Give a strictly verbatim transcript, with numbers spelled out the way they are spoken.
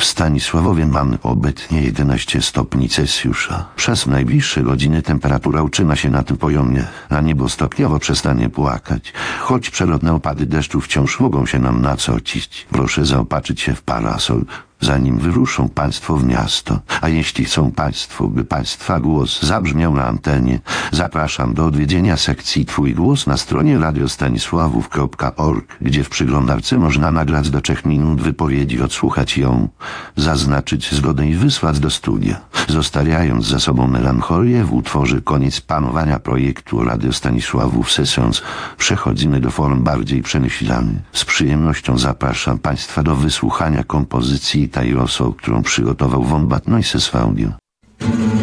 W Stanisławowie mamy obecnie jedenaście stopni Celsjusza. Przez najbliższe godziny temperatura utrzyma się na tym poziomie, a niebo stopniowo przestanie płakać. Choć przelotne opady deszczu wciąż mogą się nam nacocić. Proszę zaopatrzyć się w parasol, zanim wyruszą państwo w miasto. A jeśli chcą państwo, by państwa głos zabrzmiał na antenie, zapraszam do odwiedzenia sekcji Twój głos na stronie radiostanisławów kropka org, gdzie w przeglądarce można nagrać do trzech minut wypowiedzi, odsłuchać ją, zaznaczyć zgodę i wysłać do studia. Zostawiając za sobą melancholię w utworze Koniec panowania projektu Radio Stanisławów Sessions, przechodzimy do form bardziej przemyślanych. Z przyjemnością zapraszam państwa do wysłuchania kompozycji Tairoso, którą przygotował Wombat Noises Audio.